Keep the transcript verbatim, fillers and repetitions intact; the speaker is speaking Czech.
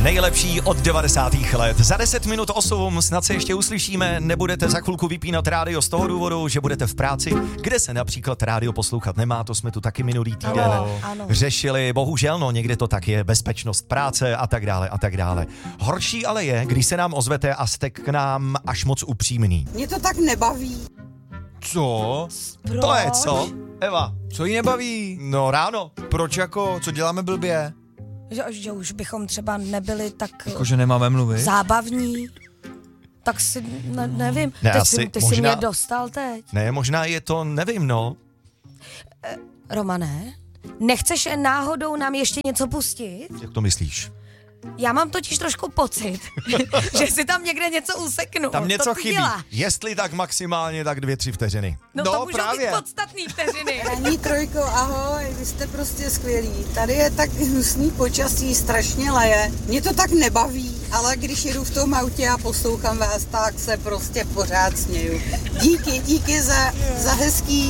Nejlepší od devadesátých let. Za deset minut osm, snad se ještě uslyšíme, nebudete za chvilku vypínat rádio z toho důvodu, že budete v práci, kde se například rádio poslouchat nemá, to jsme tu taky minulý týden ano, ano. řešili. Bohužel, no, někde to tak je, bezpečnost práce a tak dále a tak dále. Horší ale je, když se nám ozvete a jste k nám až moc upřímný. Mě to tak nebaví. Co? Proč? To je co? Eva, Co jí nebaví? no ráno. Proč jako? Co děláme blbě? Že, že už bychom třeba nebyli tak Jakože nemáme mluvit? zábavní. Tak si, ne, nevím, Ne, ty, asi jsi, ty možná- jsi mě dostal teď. Ne, možná je to, nevím, no. Romane, nechceš náhodou nám ještě něco pustit? Jak to myslíš? Já mám totiž trošku pocit, že si tam někde něco useknu. Tam něco to ty chybí. děláš. Jestli tak maximálně, tak dvě, tři vteřiny. No, No, to můžou právě. být podstatný vteřiny. Paní Trojko, ahoj, vy jste prostě skvělí. Tady je tak hnusný počasí, strašně leje. Mě to tak nebaví, ale když jedu v tom autě a poslouchám vás, tak se prostě pořád směju. Díky, díky za, za hezký